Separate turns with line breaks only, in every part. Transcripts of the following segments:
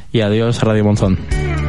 y adiós Radio Monzón.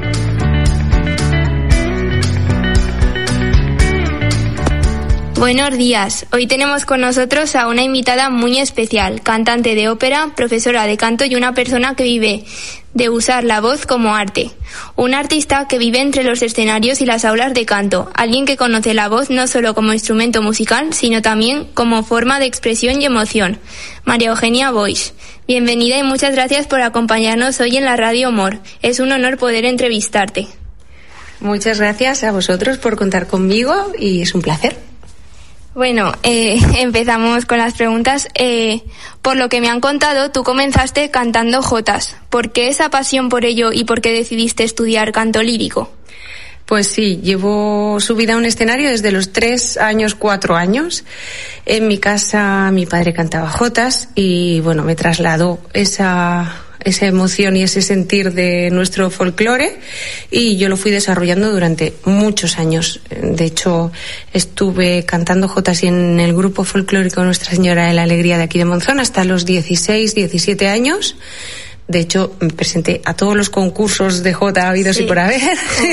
Buenos días. Hoy tenemos con nosotros a una invitada muy especial, cantante de ópera, profesora de canto y una persona que vive de usar la voz como arte. Un artista que vive entre los escenarios y las aulas de canto, alguien que conoce la voz no solo como instrumento musical, sino también como forma de expresión y emoción. María Eugenia Boix. Bienvenida y muchas gracias por acompañarnos hoy en la Radio Mor. Es un honor poder entrevistarte.
Muchas gracias a vosotros por contar conmigo y es un placer.
Bueno, empezamos con las preguntas. Por lo que me han contado, tú comenzaste cantando jotas. ¿Por qué esa pasión por ello y por qué decidiste estudiar canto lírico?
Pues sí, llevo subida a un escenario desde los 3 años, 4 años. En mi casa mi padre cantaba jotas y bueno, me trasladó esa emoción y ese sentir de nuestro folclore y yo lo fui desarrollando durante muchos años. De hecho, estuve cantando jotas y en el grupo folclórico Nuestra Señora de la Alegría de aquí de Monzón hasta los 16, 17 años. De hecho, me presenté a todos los concursos de jota habidos y por haber.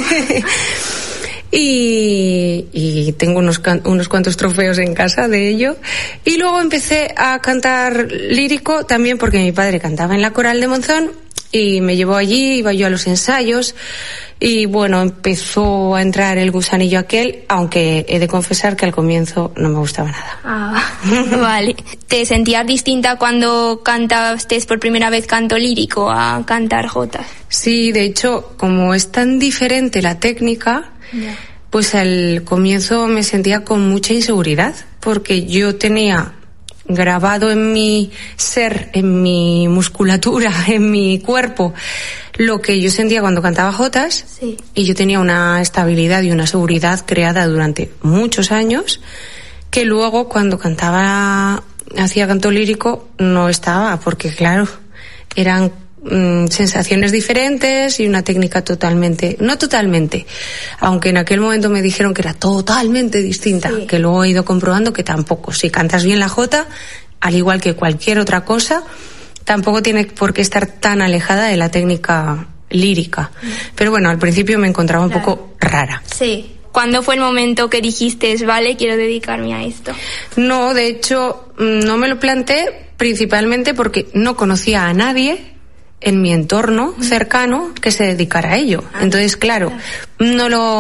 Y tengo unos cuantos trofeos en casa de ello. Y luego empecé a cantar lírico también porque mi padre cantaba en la coral de Monzón y me llevó allí, iba yo a los ensayos y bueno, empezó a entrar el gusanillo aquel, aunque he de confesar que al comienzo no me gustaba nada.
Vale. ¿Te sentías distinta cuando cantaste por primera vez canto lírico a cantar jotas?
Sí, de hecho, como es tan diferente la técnica, pues al comienzo me sentía con mucha inseguridad, porque yo tenía grabado en mi ser, en mi musculatura, en mi cuerpo, lo que yo sentía cuando cantaba jotas, sí. Y yo tenía una estabilidad y una seguridad creada durante muchos años, que luego cuando hacía canto lírico no estaba, porque claro, eran sensaciones diferentes y una técnica no totalmente, aunque en aquel momento me dijeron que era totalmente distinta, sí. Que luego he ido comprobando que tampoco. Si cantas bien la jota, al igual que cualquier otra cosa, tampoco tiene por qué estar tan alejada de la técnica lírica. Pero bueno, al principio me encontraba un poco rara.
Sí. ¿Cuándo fue el momento que dijiste, vale, quiero dedicarme a esto?
No, de hecho, no me lo planteé principalmente porque no conocía a nadie en mi entorno cercano que se dedicara a ello. Entonces, claro, yo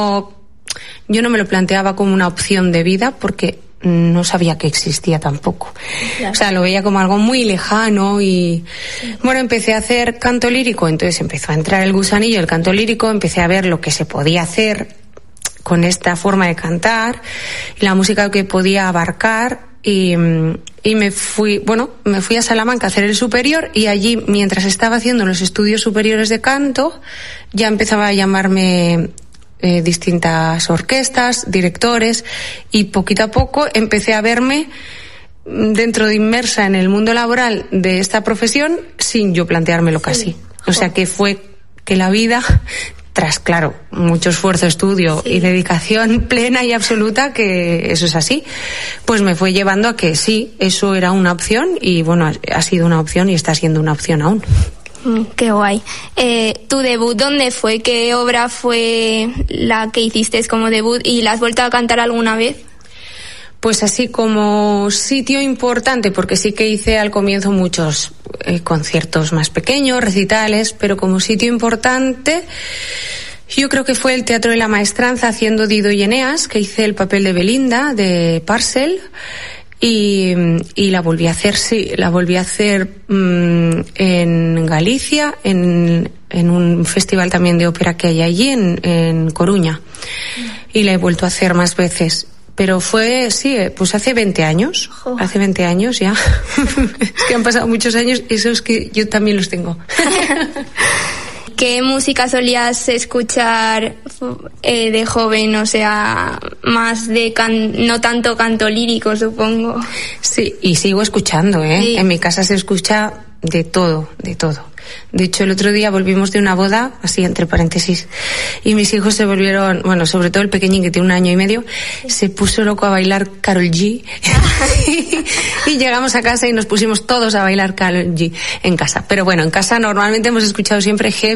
no me lo planteaba como una opción de vida porque no sabía que existía tampoco. Claro. O sea, lo veía como algo muy lejano y bueno, empecé a hacer canto lírico, entonces empezó a entrar el gusanillo del canto lírico, empecé a ver lo que se podía hacer con esta forma de cantar, la música que podía abarcar. Y me fui a Salamanca a hacer el superior y allí, mientras estaba haciendo los estudios superiores de canto, ya empezaba a llamarme distintas orquestas, directores, y poquito a poco empecé a verme inmersa en el mundo laboral de esta profesión sin yo planteármelo casi. O sea que fue que la vida, tras, claro, mucho esfuerzo, estudio y dedicación plena y absoluta, que eso es así, pues me fue llevando a que sí, eso era una opción y bueno, ha sido una opción y está siendo una opción aún.
Qué guay. ¿Tu debut dónde fue? ¿Qué obra fue la que hiciste como debut y la has vuelto a cantar alguna vez?
Pues así como sitio importante, porque sí que hice al comienzo muchos conciertos más pequeños, recitales, pero como sitio importante yo creo que fue el Teatro de la Maestranza haciendo Dido y Eneas, que hice el papel de Belinda, de Parcel, y la volví a hacer en Galicia, en un festival también de ópera que hay allí en Coruña, y la he vuelto a hacer más veces. Pero fue, pues hace 20 años. Hace 20 años ya. Es que han pasado muchos años y eso es que yo también los tengo.
¿Qué música solías escuchar de joven? O sea, más de no tanto canto lírico, supongo. Sí,
y sigo escuchando, Sí. En mi casa se escucha de todo, de todo. De hecho, el otro día volvimos de una boda, así entre paréntesis, y mis hijos se volvieron, bueno, sobre todo el pequeñín que tiene 1 año y medio, se puso loco a bailar Karol G. Y llegamos a casa y nos pusimos todos a bailar Karol G en casa. Pero bueno, en casa normalmente hemos escuchado siempre heavy